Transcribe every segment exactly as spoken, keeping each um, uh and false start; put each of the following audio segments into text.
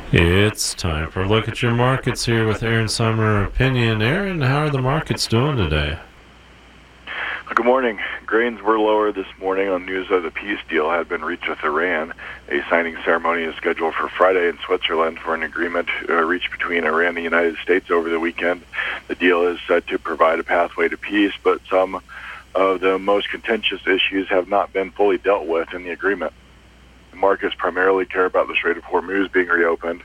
It's time for a look at your markets here with Aaron Summer Opinion. Aaron, how are the markets doing today? Good morning. Grains were lower this morning on news of the peace deal had been reached with Iran. A signing ceremony is scheduled for Friday in Switzerland for an agreement uh, reached between Iran and the United States over the weekend. The deal is set to provide a pathway to peace, but some of the most contentious issues have not been fully dealt with in the agreement. The markets primarily care about the Strait of Hormuz being reopened,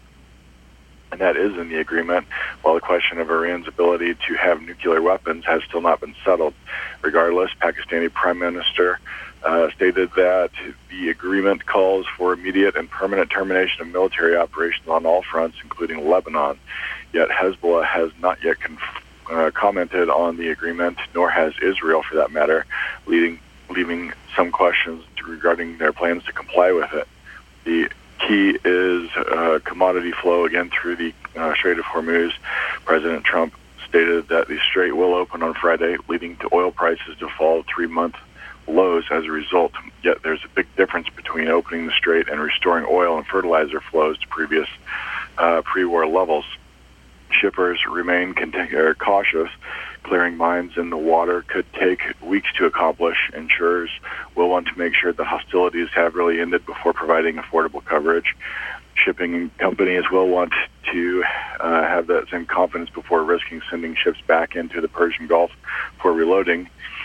and that is in the agreement, while the question of Iran's ability to have nuclear weapons has still not been settled. Regardless, Pakistani Prime Minister uh, stated that the agreement calls for immediate and permanent termination of military operations on all fronts, including Lebanon. Yet Hezbollah has not yet conf- uh, commented on the agreement, nor has Israel for that matter, leading, leaving some questions regarding their plans to comply with it. The key is uh, commodity flow again through the uh, Strait of Hormuz. President Trump stated that the strait will open on Friday, leading to oil prices to fall three-month lows as a result. Yet there's a big difference between opening the strait and restoring oil and fertilizer flows to previous uh, pre-war levels. Shippers remain cont- er, cautious. Clearing mines in the water could take weeks to accomplish. Insurers will want to make sure the hostilities have really ended before providing affordable coverage. Shipping companies will want to uh, have that same confidence before risking sending ships back into the Persian Gulf for reloading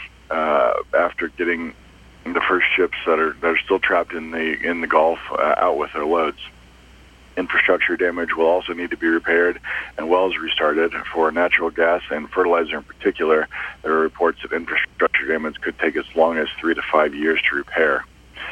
uh, after getting the first ships that are that are still trapped in the in the Gulf uh, out with their loads. Infrastructure damage will also need to be repaired and wells restarted. For natural gas and fertilizer in particular, there are reports that infrastructure damage could take as long as three to five years to repair.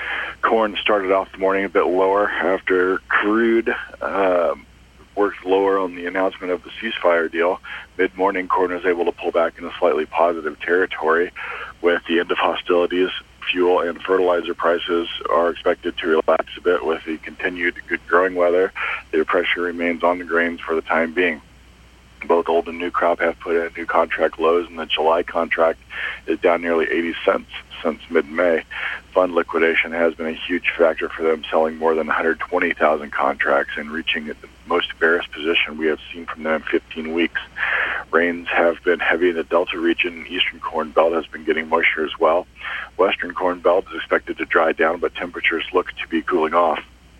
Corn started off the morning a bit lower after crude uh, worked lower on the announcement of the ceasefire deal. Mid-morning, corn was able to pull back into slightly positive territory. With the end of hostilities, fuel and fertilizer prices are expected to relax a bit with the continued good growing weather. The pressure remains on the grains for the time being. Both old and new crop have put in new contract lows, and the July contract is down nearly eighty cents since mid-May. Fund liquidation has been a huge factor for them, selling more than one hundred twenty thousand contracts and reaching the most bearish position we have seen from them in fifteen weeks. Rains have been heavy in the Delta region. Eastern Corn Belt has been getting moisture as well. Western Corn Belt is expected to dry down, but temperatures look to be cooling off.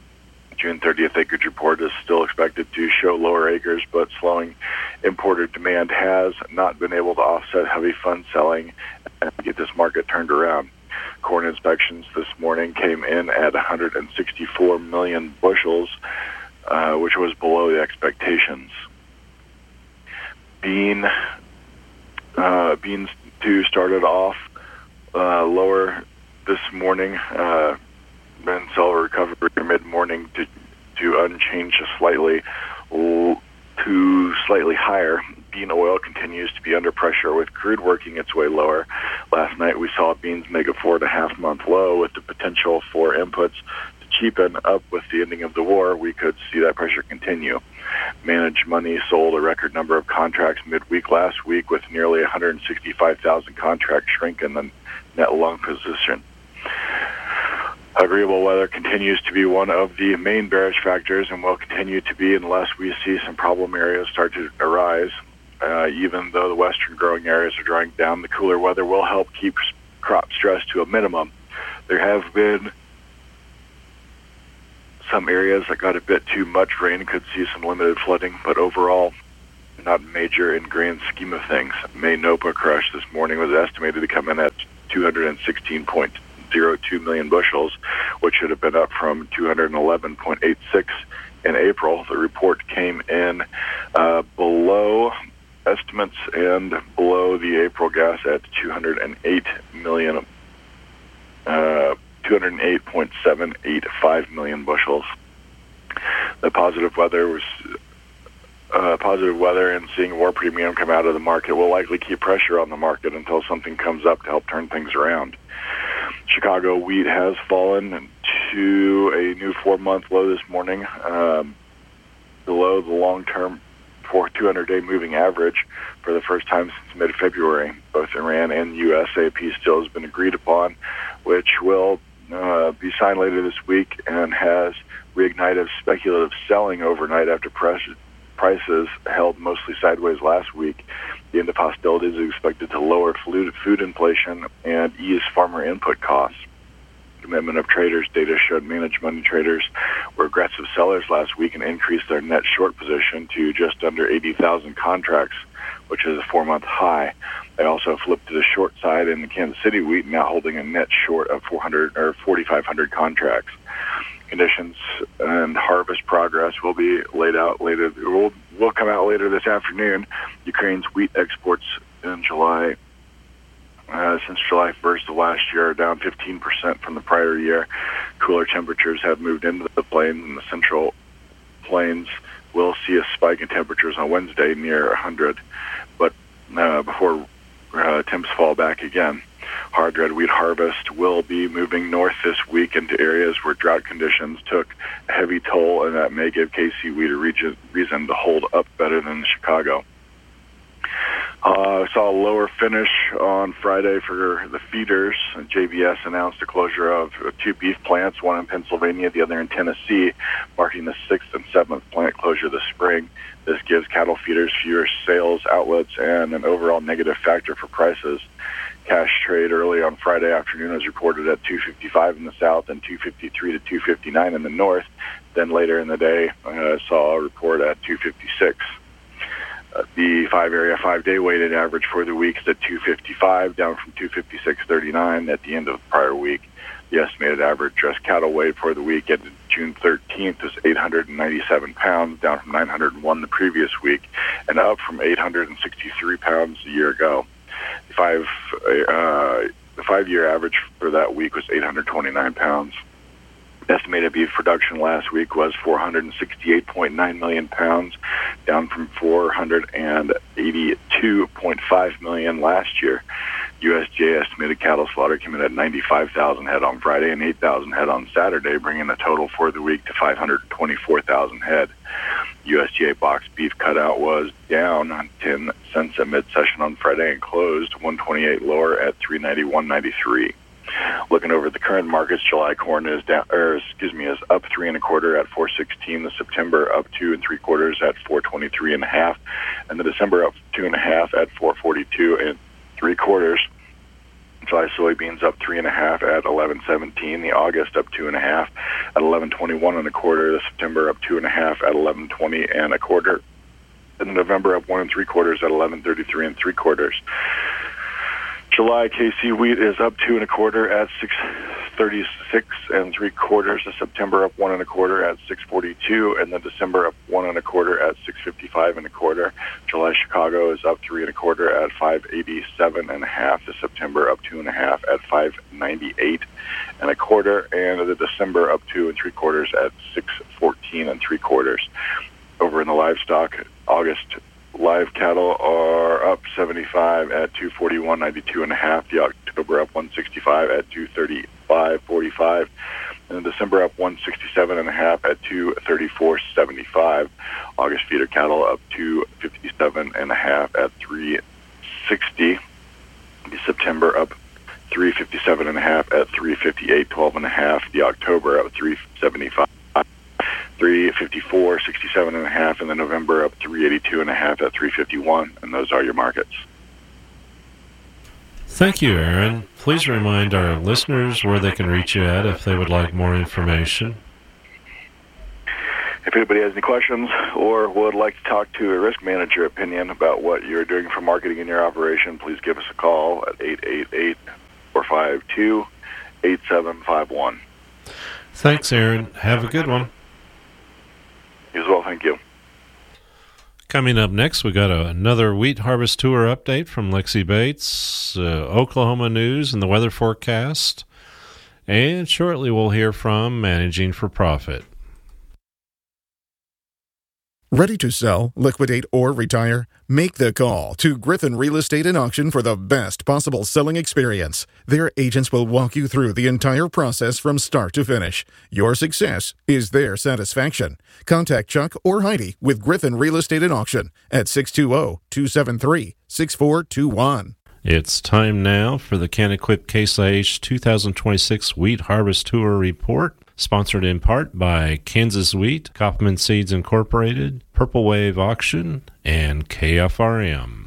June thirtieth acreage report is still expected to show lower acres, but slowing importer demand has not been able to offset heavy fund selling and get this market turned around. Corn inspections this morning came in at one hundred sixty-four million bushels, uh, which was below the expectations. Bean, uh, beans too started off uh, lower this morning. Uh, then sell recovery mid-morning to to unchanged slightly to slightly higher. Bean oil continues to be under pressure with crude working its way lower. Last night we saw beans make a four and a half month low with the potential for inputs to cheapen up with the ending of the war. We could see that pressure continue. Managed Money sold a record number of contracts midweek last week with nearly one hundred sixty-five thousand contracts shrink in the net long position. Agreeable weather continues to be one of the main bearish factors and will continue to be unless we see some problem areas start to arise. Uh, even though the western growing areas are drying down, the cooler weather will help keep crop stress to a minimum. There have been some areas that got a bit too much rain, could see some limited flooding, but overall not major in grand scheme of things. May NOPA crush this morning was estimated to come in at two hundred sixteen point zero two million bushels, which should have been up from two hundred eleven point eight six in April. The report came in uh, below estimates and below the April gas at two hundred eight million, uh, two hundred eight point seven eight five million bushels. The positive weather was uh, positive weather and seeing war premium come out of the market will likely keep pressure on the market until something comes up to help turn things around. Chicago wheat has fallen to a new four-month low this morning, um, below the long-term for two hundred day moving average for the first time since mid-February. Both Iran and U S A peace deal has been agreed upon, which will uh, be signed later this week and has reignited speculative selling overnight after prices prices held mostly sideways last week. The end of hostilities is expected to lower food inflation and ease farmer input costs. Commitment of traders data showed managed money traders were aggressive sellers last week and increased their net short position to just under eighty thousand contracts, which is a four-month high. They also flipped to the short side in the Kansas City wheat, now holding a net short of four hundred or forty-five hundred contracts. Conditions and harvest progress will be laid out later. Will will come out later this afternoon. Ukraine's wheat exports in July, uh, since July first of last year, are down fifteen percent from the prior year. Cooler temperatures have moved into the plains, and the central plains will see a spike in temperatures on Wednesday near one hundred, but uh, before uh, temps fall back again. Hard red wheat harvest will be moving north this week into areas where drought conditions took a heavy toll, and that may give K C wheat a region, reason to hold up better than Chicago. Uh, saw a lower finish on Friday for the feeders. J B S announced the closure of two beef plants, one in Pennsylvania, the other in Tennessee, marking the sixth and seventh plant closure this spring. This gives cattle feeders fewer sales outlets and an overall negative factor for prices. Cash trade early on Friday afternoon was reported at two fifty-five in the south and two fifty-three to two fifty-nine in the north. Then later in the day, I uh, saw a report at two fifty-six. Uh, the five-area, five-day weighted average for the week is at two fifty-five, down from two fifty-six thirty-nine at the end of the prior week. The estimated average dressed cattle weight for the week ended June thirteenth was eight hundred ninety-seven pounds, down from nine hundred one the previous week, and up from eight hundred sixty-three pounds a year ago. The five, uh, the five-year average for that week was eight hundred twenty-nine pounds. Estimated beef production last week was four hundred sixty-eight point nine million pounds, down from four hundred eighty-two point five million last year. U S D A estimated cattle slaughter came in at ninety-five thousand head on Friday and eight thousand head on Saturday, bringing the total for the week to five hundred twenty-four thousand head. U S D A box beef cutout was down ten cents at mid-session on Friday and closed one twenty-eight lower at three ninety-one ninety-three. Looking over the current markets, July corn is down, or excuse me, is up three and a quarter at four sixteen. The September up two and three quarters at four twenty-three and a half, and the December up two and a half at four forty-two and three quarters. July soybeans up three and a half at eleven seventeen. The August up two and a half at eleven twenty-one and a quarter. The September up two and a half at eleven twenty and a quarter. And the November up one and three quarters at eleven thirty-three and three quarters. July K C wheat is up two and a quarter at six thirty-six and three quarters. The September up one and a quarter at six forty-two, and the December up one and a quarter at six fifty-five and a quarter. July Chicago is up three and a quarter at five eighty-seven and a half. The September up two and a half at five ninety-eight and a quarter, and the December up two and three quarters at six fourteen and three quarters. Over in the livestock, August live cattle are up seventy-five at two forty-one ninety-two and a half. The October up one sixty-five at two thirty-five forty-five, and the December up one sixty-seven and a half at two thirty-four seventy-five. August feeder cattle up two fifty-seven and a half at three sixty. The September up three fifty-seven and a half at three fifty-eight twelve and a half. The October up three seventy-five. three fifty-four sixty-seven and a half, and the November up three eighty-two and a half at three fifty-one, and those are your markets. Thank you, Aaron. Please remind our listeners where they can reach you at if they would like more information. If anybody has any questions or would like to talk to a risk manager opinion about what you're doing for marketing in your operation, please give us a call at eight eight eight, four five two, eight seven five one. Thanks, Aaron. Have a good one. You as well, thank you. Coming up next, we got a, another wheat harvest tour update from Lexi Bates, uh, Oklahoma news and the weather forecast, and shortly we'll hear from Managing for Profit. Ready to sell, liquidate, or retire? Make the call to Griffin Real Estate and Auction for the best possible selling experience. Their agents will walk you through the entire process from start to finish. Your success is their satisfaction. Contact Chuck or Heidi with Griffin Real Estate and Auction at six two zero, two seven three, six four two one. It's time now for the Can-Equip Case I H two thousand twenty-six Wheat Harvest Tour Report. Sponsored in part by Kansas Wheat, Kaufman Seeds Incorporated, Purple Wave Auction, and K F R M.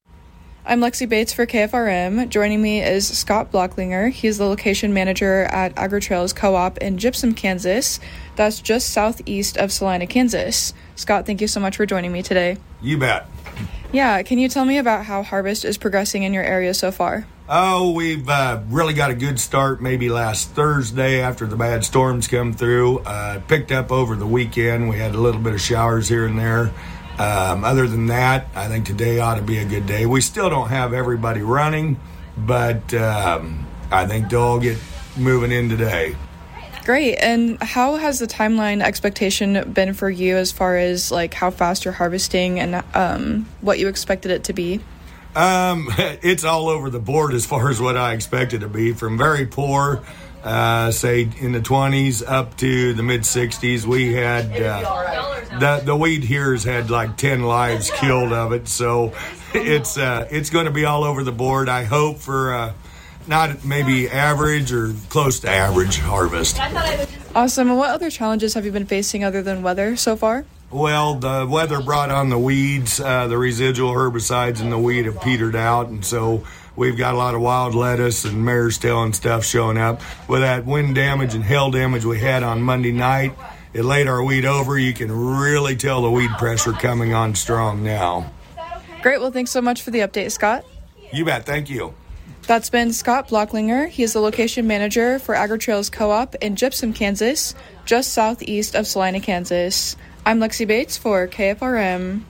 I'm Lexi Bates for K F R M. Joining me is Scott Blocklinger. He's the location manager at AgriTrails Co-op in Gypsum, Kansas. That's just southeast of Salina, Kansas. Scott, thank you so much for joining me today. You bet. Yeah, can you tell me about how harvest is progressing in your area so far? Oh, we've uh, really got a good start maybe last Thursday after the bad storms come through. Uh, picked up over the weekend. We had a little bit of showers here and there. Um, other than that, I think today ought to be a good day. We still don't have everybody running, but um, I think they'll all get moving in today. Great. And how has the timeline expectation been for you as far as like how fast you're harvesting and um, what you expected it to be? Um, it's all over the board as far as what I expect it to be, from very poor, uh, say in the twenties up to the mid sixties. We had, uh, the, the weed here has had like ten lives killed of it. So it's, uh, it's going to be all over the board. I hope for, uh, not maybe average or close to average harvest. Awesome. And what other challenges have you been facing other than weather so far? Well, the weather brought on the weeds, uh, the residual herbicides and the weed have petered out, and so we've got a lot of wild lettuce and mare's tail and stuff showing up. With that wind damage and hail damage we had on Monday night, it laid our weed over. You can really tell the weed pressure coming on strong now. Great. Well, thanks so much for the update, Scott. You bet. Thank you. That's been Scott Blocklinger. He is the location manager for AgriTrails Co-op in Gypsum, Kansas, just southeast of Salina, Kansas. I'm Lexi Bates for K F R M.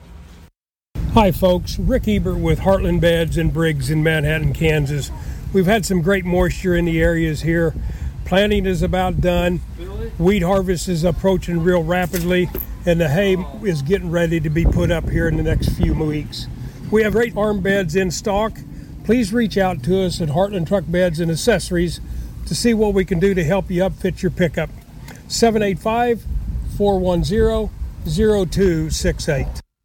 Hi folks, Rick Ebert with Heartland Beds and Briggs in Manhattan, Kansas. We've had some great moisture in the areas here. Planting is about done. Wheat harvest is approaching real rapidly, and the hay is getting ready to be put up here in the next few weeks. We have great farm beds in stock. Please reach out to us at Heartland Truck Beds and Accessories to see what we can do to help you upfit your pickup. seven eight five, four one zero, zero two six eight.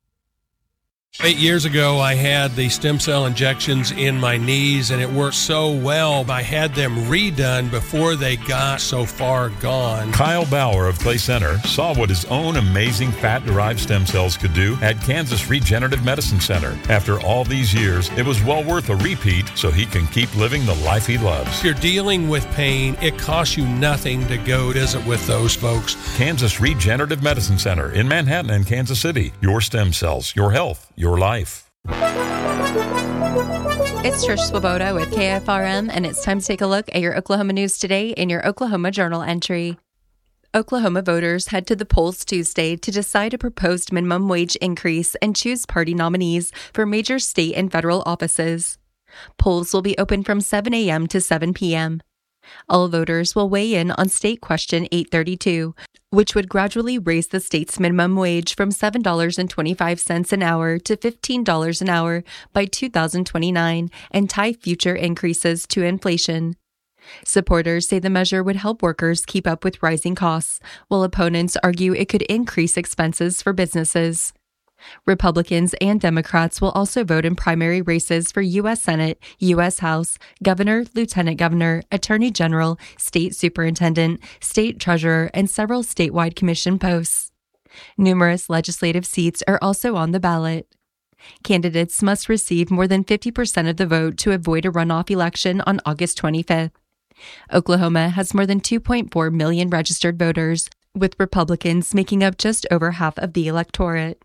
Eight years ago, I had the stem cell injections in my knees, and it worked so well. I had them redone before they got so far gone. Kyle Bauer of Clay Center saw what his own amazing fat-derived stem cells could do at Kansas Regenerative Medicine Center. After all these years, it was well worth a repeat so he can keep living the life he loves. If you're dealing with pain, it costs you nothing to go visit with those folks. Kansas Regenerative Medicine Center in Manhattan and Kansas City. Your stem cells, your health, your life. It's Trish Swoboda with K F R M, and it's time to take a look at your Oklahoma news today in your Oklahoma Journal entry. Oklahoma voters head to the polls Tuesday to decide a proposed minimum wage increase and choose party nominees for major state and federal offices. Polls will be open from seven a.m. to seven p.m. All voters will weigh in on State Question eight thirty-two, which would gradually raise the state's minimum wage from seven dollars and twenty-five cents an hour to fifteen dollars an hour by two thousand twenty-nine and tie future increases to inflation. Supporters say the measure would help workers keep up with rising costs, while opponents argue it could increase expenses for businesses. Republicans and Democrats will also vote in primary races for U S Senate, U S House, Governor, Lieutenant Governor, Attorney General, State Superintendent, State Treasurer, and several statewide commission posts. Numerous legislative seats are also on the ballot. Candidates must receive more than fifty percent of the vote to avoid a runoff election on August twenty-fifth. Oklahoma has more than two point four million registered voters, with Republicans making up just over half of the electorate.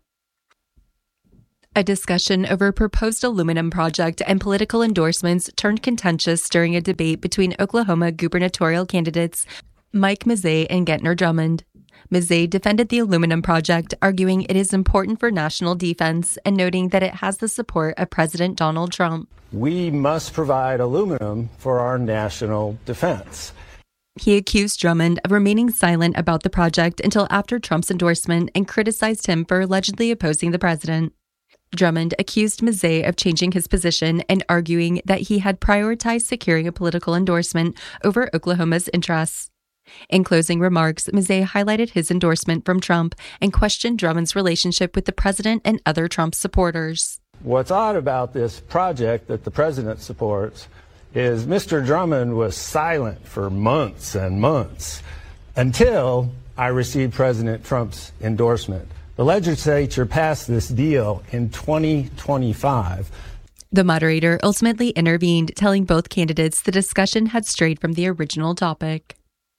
A discussion over a proposed aluminum project and political endorsements turned contentious during a debate between Oklahoma gubernatorial candidates Mike Mazzei and Gentner Drummond. Mazzei defended the aluminum project, arguing it is important for national defense and noting that it has the support of President Donald Trump. We must provide aluminum for our national defense. He accused Drummond of remaining silent about the project until after Trump's endorsement and criticized him for allegedly opposing the president. Drummond accused Mazzei of changing his position and arguing that he had prioritized securing a political endorsement over Oklahoma's interests. In closing remarks, Mazzei highlighted his endorsement from Trump and questioned Drummond's relationship with the president and other Trump supporters. What's odd about this project that the president supports is Mister Drummond was silent for months and months. until I received President Trump's endorsement. The legislature passed this deal in twenty twenty-five. The moderator ultimately intervened, telling both candidates the discussion had strayed from the original topic.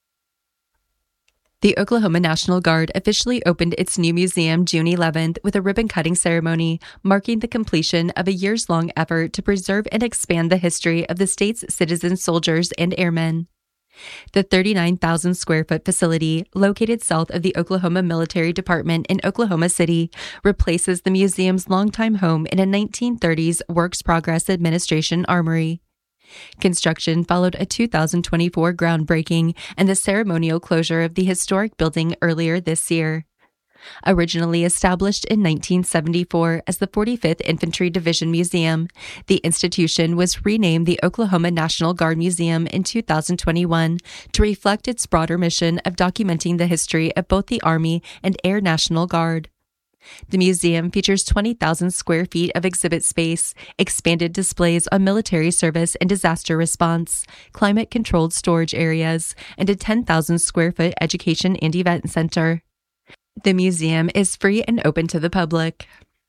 The Oklahoma National Guard officially opened its new museum June eleventh with a ribbon-cutting ceremony, marking the completion of a years-long effort to preserve and expand the history of the state's citizen soldiers and airmen. The thirty-nine thousand square foot facility, located south of the Oklahoma Military Department in Oklahoma City, replaces the museum's longtime home in a nineteen thirties Works Progress Administration armory. Construction followed a two thousand twenty-four groundbreaking and the ceremonial closure of the historic building earlier this year. Originally established in nineteen seventy-four as the forty-fifth Infantry Division Museum, the institution was renamed the Oklahoma National Guard Museum in two thousand twenty-one to reflect its broader mission of documenting the history of both the Army and Air National Guard. The museum features twenty thousand square feet of exhibit space, expanded displays on military service and disaster response, climate-controlled storage areas, and a ten thousand square foot education and event center. The museum is free and open to the public.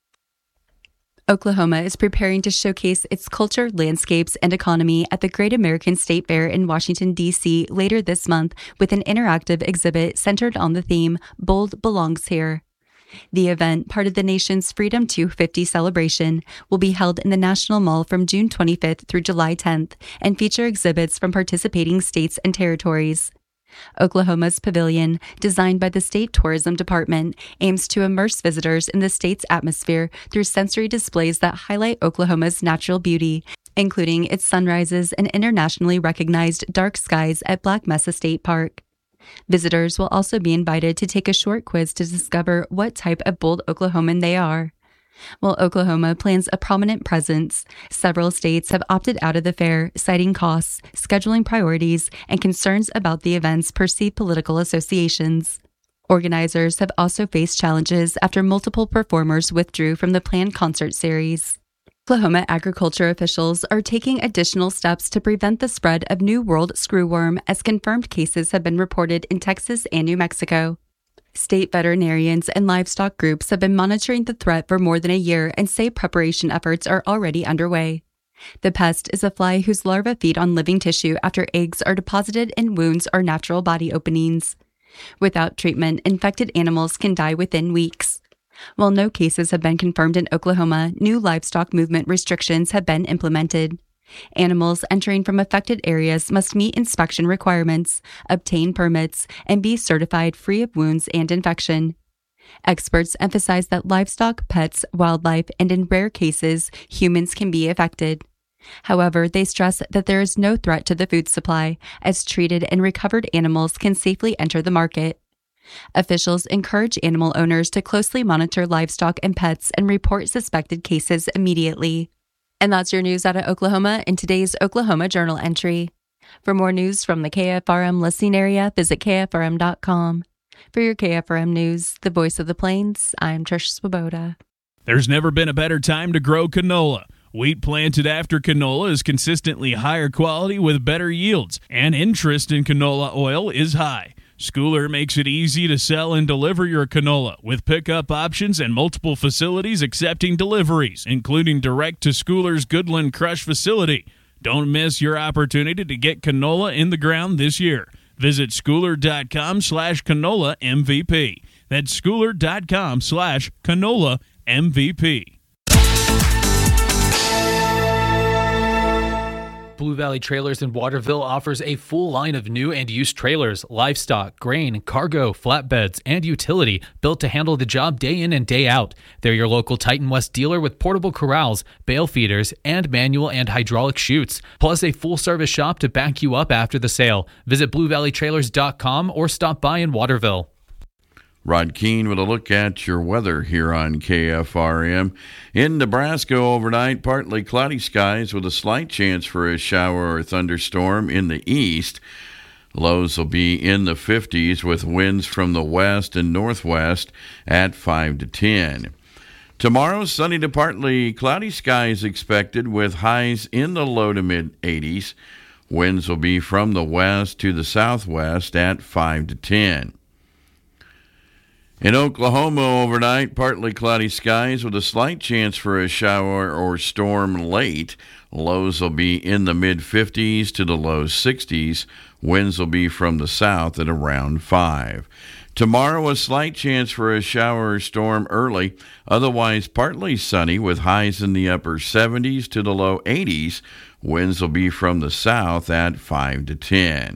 Oklahoma is preparing to showcase its culture, landscapes, and economy at the Great American State Fair in Washington, D C later this month with an interactive exhibit centered on the theme, Bold Belongs Here. The event, part of the nation's Freedom two fifty celebration, will be held in the National Mall from June twenty-fifth through July tenth and feature exhibits from participating states and territories. Oklahoma's pavilion, designed by the State Tourism Department, aims to immerse visitors in the state's atmosphere through sensory displays that highlight Oklahoma's natural beauty, including its sunrises and internationally recognized dark skies at Black Mesa State Park. Visitors will also be invited to take a short quiz to discover what type of bold Oklahoman they are. While Oklahoma plans a prominent presence, several states have opted out of the fair, citing costs, scheduling priorities, and concerns about the event's perceived political associations. Organizers have also faced challenges after multiple performers withdrew from the planned concert series. Oklahoma agriculture officials are taking additional steps to prevent the spread of New World screwworm, as confirmed cases have been reported in Texas and New Mexico. State veterinarians and livestock groups have been monitoring the threat for more than a year and say preparation efforts are already underway. The pest is a fly whose larvae feed on living tissue after eggs are deposited in wounds or natural body openings. Without treatment, infected animals can die within weeks. While no cases have been confirmed in Oklahoma, new livestock movement restrictions have been implemented. Animals entering from affected areas must meet inspection requirements, obtain permits, and be certified free of wounds and infection. Experts emphasize that livestock, pets, wildlife, and in rare cases, humans can be affected. However, they stress that there is no threat to the food supply, as treated and recovered animals can safely enter the market. Officials encourage animal owners to closely monitor livestock and pets and report suspected cases immediately. And that's your news out of Oklahoma in today's Oklahoma Journal entry. For more news from the K F R M listening area, visit K F R M dot com. For your K F R M News, the voice of the Plains, I'm Trish Swoboda. There's never been a better time to grow canola. Wheat planted after canola is consistently higher quality with better yields, and interest in canola oil is high. Schooler makes it easy to sell and deliver your canola with pickup options and multiple facilities accepting deliveries, including direct to Schooler's Goodland Crush facility. Don't miss your opportunity to get canola in the ground this year. Visit schooler.com slash canola MVP. That's schooler.com slash canola MVP. Blue Valley Trailers in Waterville offers a full line of new and used trailers, livestock, grain, cargo, flatbeds, and utility built to handle the job day in and day out. They're your local Titan West dealer with portable corrals, bale feeders, and manual and hydraulic chutes, plus a full-service shop to back you up after the sale. Visit blue valley trailers dot com or stop by in Waterville. Rod Keene with a look at your weather here on K F R M. In Nebraska overnight, partly cloudy skies with a slight chance for a shower or thunderstorm in the east. Lows will be in the fifties with winds from the west and northwest at five to ten. Tomorrow, sunny to partly cloudy skies expected with highs in the low to mid eighties. Winds will be from the west to the southwest at five to ten. In Oklahoma overnight, partly cloudy skies with a slight chance for a shower or storm late. Lows will be in the mid-fifties to the low sixties. Winds will be from the south at around five. Tomorrow, a slight chance for a shower or storm early. Otherwise, partly sunny with highs in the upper seventies to the low eighties. Winds will be from the south at five to ten.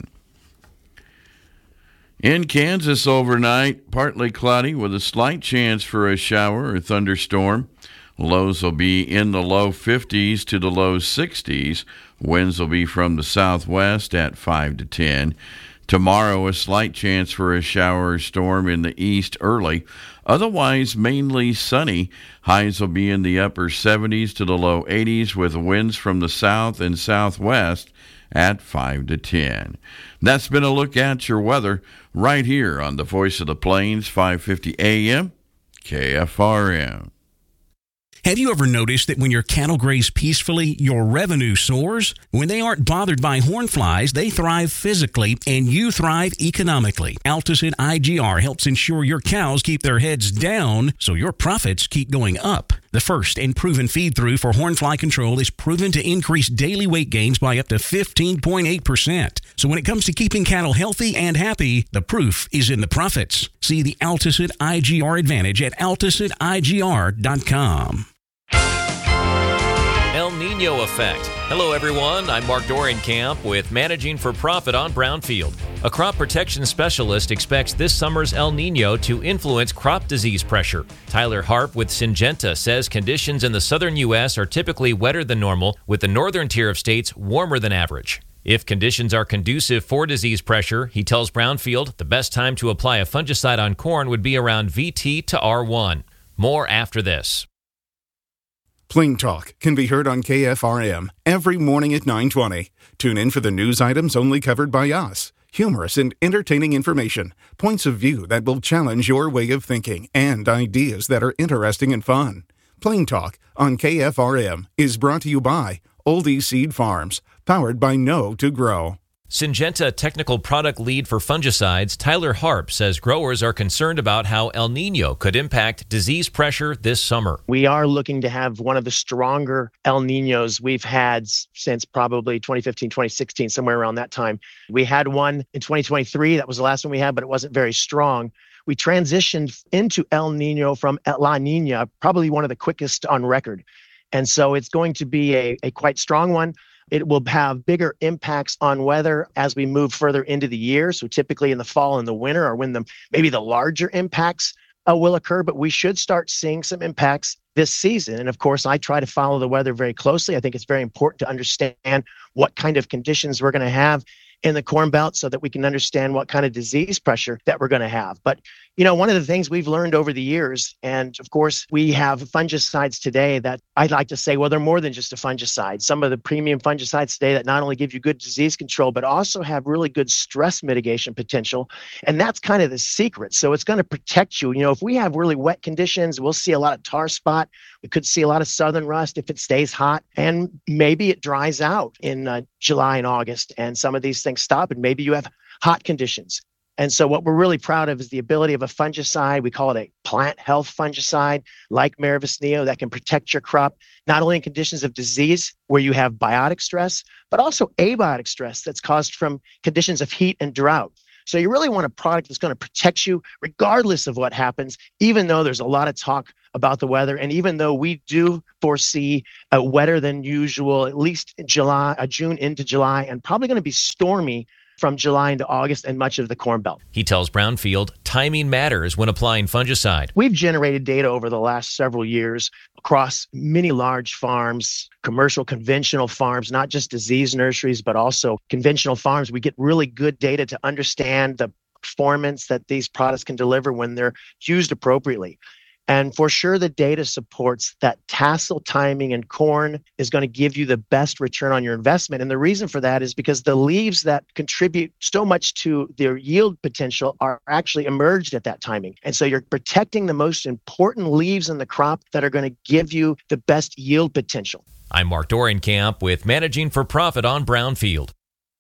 In Kansas overnight, partly cloudy with a slight chance for a shower or thunderstorm. Lows will be in the low fifties to the low sixties. Winds will be from the southwest at five to ten. Tomorrow, a slight chance for a shower or storm in the east early. Otherwise, mainly sunny. Highs will be in the upper seventies to the low eighties with winds from the south and southwest at five to ten. That's been a look at your weather right here on the Voice of the Plains, five fifty A M, K F R M. Have you ever noticed that when your cattle graze peacefully, your revenue soars? When they aren't bothered by horn flies, they thrive physically, and you thrive economically. Alticid I G R helps ensure your cows keep their heads down so your profits keep going up. The first and proven feed-through for horn fly control is proven to increase daily weight gains by up to fifteen point eight percent. So when it comes to keeping cattle healthy and happy, the proof is in the profits. See the Alticid I G R advantage at alticid I G R dot com. El Nino Effect. Hello, everyone. I'm Mark Dorenkamp with Managing for Profit on Brownfield. A crop protection specialist expects this summer's El Nino to influence crop disease pressure. Tyler Harp with Syngenta says conditions in the southern U S are typically wetter than normal, with the northern tier of states warmer than average. If conditions are conducive for disease pressure, he tells Brownfield the best time to apply a fungicide on corn would be around V T to R one. More after this. Plain Talk can be heard on K F R M every morning at nine twenty. Tune in for the news items only covered by us. Humorous and entertaining information, points of view that will challenge your way of thinking, and ideas that are interesting and fun. Plain Talk on K F R M is brought to you by Oldie Seed Farms, powered by Know to Grow. Syngenta technical product lead for fungicides, Tyler Harp, says growers are concerned about how El Nino could impact disease pressure this summer. We are looking to have one of the stronger El Ninos we've had since probably twenty fifteen, twenty sixteen, somewhere around that time. We had one in twenty twenty-three. That was the last one we had, but it wasn't very strong. We transitioned into El Nino from La Nina, probably one of the quickest on record. And so it's going to be a, a quite strong one. It will have bigger impacts on weather as we move further into the year. So typically in the fall and the winter are when the maybe the larger impacts uh, will occur, but we should start seeing some impacts this season. And of course, I try to follow the weather very closely. I think it's very important to understand what kind of conditions we're going to have in the Corn Belt so that we can understand what kind of disease pressure that we're going to have. But, you know, one of the things we've learned over the years, and of course, we have fungicides today that I'd like to say, well, they're more than just a fungicide. Some of the premium fungicides today that not only give you good disease control, but also have really good stress mitigation potential. And that's kind of the secret. So it's going to protect you. You know, if we have really wet conditions, we'll see a lot of tar spot. We could see a lot of southern rust if it stays hot, and maybe it dries out in uh, July and August, and some of these things stop, and maybe you have hot conditions. And so what we're really proud of is the ability of a fungicide. We call it a plant health fungicide like Miravis Neo that can protect your crop, not only in conditions of disease where you have biotic stress, but also abiotic stress that's caused from conditions of heat and drought. So you really want a product that's going to protect you regardless of what happens, even though there's a lot of talk about the weather. And even though we do foresee a wetter than usual, at least in July, uh, June into July, and probably going to be stormy from July into August and much of the Corn Belt. He tells Brownfield timing matters when applying fungicide. We've generated data over the last several years across many large farms, commercial, conventional farms, not just disease nurseries, but also conventional farms. We get really good data to understand the performance that these products can deliver when they're used appropriately. And for sure, the data supports that tassel timing in corn is going to give you the best return on your investment. And the reason for that is because the leaves that contribute so much to their yield potential are actually emerged at that timing. And so you're protecting the most important leaves in the crop that are going to give you the best yield potential. I'm Mark Dorenkamp with Managing for Profit on Brownfield.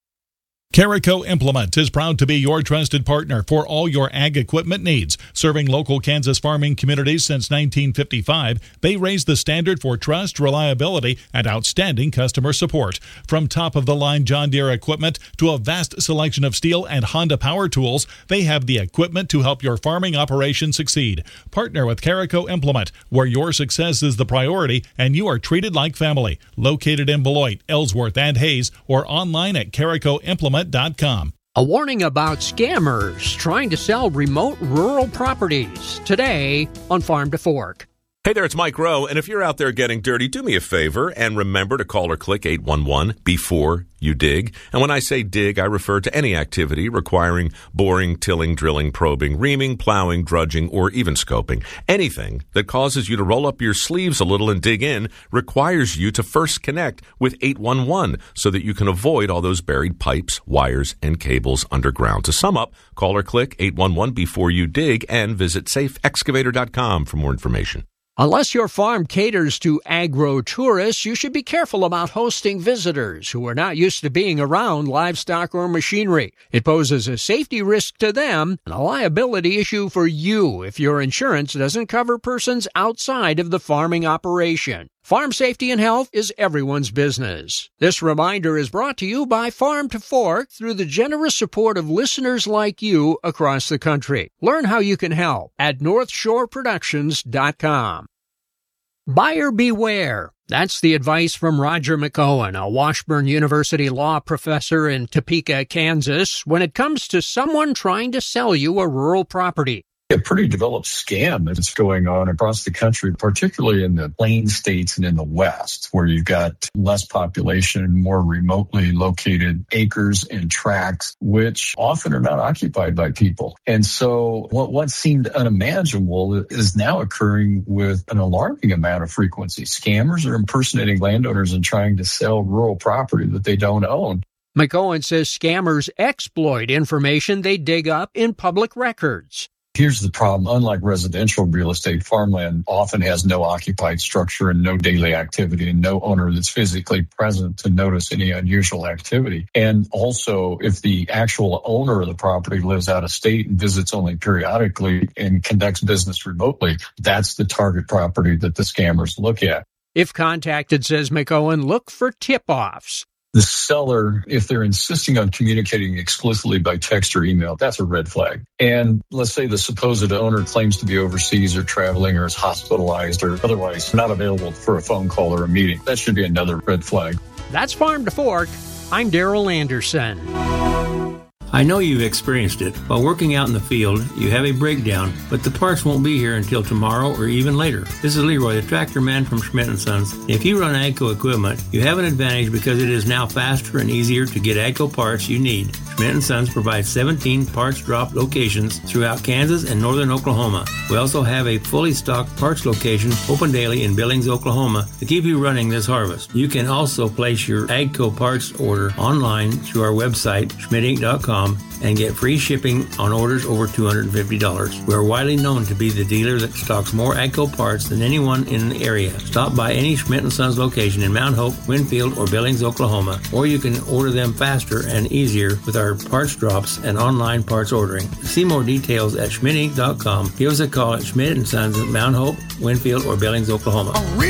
Carico Implement is proud to be your trusted partner for all your ag equipment needs. Serving local Kansas farming communities since nineteen fifty-five, they raise the standard for trust, reliability, and outstanding customer support. From top-of-the-line John Deere equipment to a vast selection of Steel and Honda power tools, they have the equipment to help your farming operation succeed. Partner with Carico Implement, where your success is the priority and you are treated like family. Located in Beloit, Ellsworth, and Hayes, or online at carico implement dot com. A warning about scammers trying to sell remote rural properties today on Farm to Fork. Hey there, it's Mike Rowe, and if you're out there getting dirty, do me a favor and remember to call or click eight one one before you dig. And when I say dig, I refer to any activity requiring boring, tilling, drilling, probing, reaming, plowing, drudging, or even scoping. Anything that causes you to roll up your sleeves a little and dig in requires you to first connect with eight one one so that you can avoid all those buried pipes, wires, and cables underground. To sum up, call or click eight one one before you dig and visit safe excavator dot com for more information. Unless your farm caters to agro-tourists, you should be careful about hosting visitors who are not used to being around livestock or machinery. It poses a safety risk to them and a liability issue for you if your insurance doesn't cover persons outside of the farming operation. Farm safety and health is everyone's business. This reminder is brought to you by Farm to Fork through the generous support of listeners like you across the country. Learn how you can help at north shore productions dot com. Buyer beware. That's the advice from Roger McOwen, a Washburn University law professor in Topeka, Kansas, when it comes to someone trying to sell you a rural property. A pretty developed scam that's going on across the country, particularly in the plain states and in the West, where you've got less population, more remotely located acres and tracts, which often are not occupied by people. And so what once seemed unimaginable is now occurring with an alarming amount of frequency. Scammers are impersonating landowners and trying to sell rural property that they don't own. McOwen says scammers exploit information they dig up in public records. Here's the problem. Unlike residential real estate, farmland often has no occupied structure and no daily activity and no owner that's physically present to notice any unusual activity. And also, if the actual owner of the property lives out of state and visits only periodically and conducts business remotely, that's the target property that the scammers look at. If contacted, says McOwen, look for tip-offs. The seller, if they're insisting on communicating explicitly by text or email, that's a red flag. And let's say the supposed owner claims to be overseas or traveling or is hospitalized or otherwise not available for a phone call or a meeting. That should be another red flag. That's Farm to Fork. I'm Daryl Anderson. I know you've experienced it. While working out in the field, you have a breakdown, but the parts won't be here until tomorrow or even later. This is Leroy, the tractor man from Schmidt and Sons. If you run AGCO equipment, you have an advantage because it is now faster and easier to get AGCO parts you need. Schmidt and Sons provides seventeen parts drop locations throughout Kansas and northern Oklahoma. We also have a fully stocked parts location open daily in Billings, Oklahoma to keep you running this harvest. You can also place your AGCO parts order online through our website, schmidt inc dot com, and get free shipping on orders over two hundred fifty dollars. We are widely known to be the dealer that stocks more AGCO parts than anyone in the area. Stop by any Schmidt and Sons location in Mount Hope, Winfield, or Billings, Oklahoma, or you can order them faster and easier with our parts drops and online parts ordering. See more details at schmidt inc dot com. Give us a call at Schmidt and Sons at Mount Hope, Winfield, or Billings, Oklahoma.